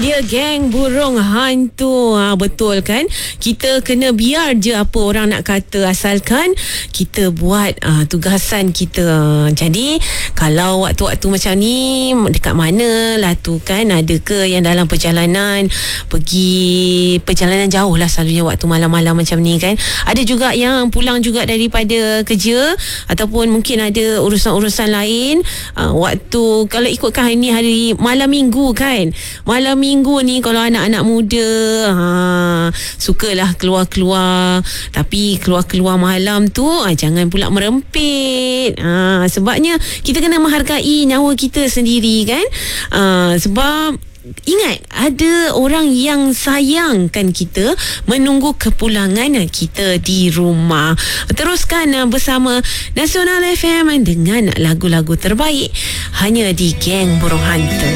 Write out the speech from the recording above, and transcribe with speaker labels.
Speaker 1: dia geng burung hantu. Betul kan? Kita kena biar je apa orang nak kata, asalkan kita buat tugasan kita. Jadi kalau waktu-waktu macam ni, dekat mana lah tu kan, ada ke yang dalam perjalanan, pergi perjalanan jauh lah selalunya waktu malam-malam macam ni kan. Ada juga yang pulang juga daripada kerja, ataupun mungkin ada urusan-urusan lain. Waktu kalau ikutkan ini hari malam minggu kan, malam minggu ni kalau anak-anak muda sukalah keluar-keluar, tapi keluar-keluar malam tu jangan pula merempit. Sebabnya kita kena menghargai nyawa kita sendiri kan. Sebab ingat, ada orang yang sayangkan kita, menunggu kepulangan kita di rumah. Teruskan bersama Nasional FM dengan lagu-lagu terbaik hanya di Geng Burung Hantu.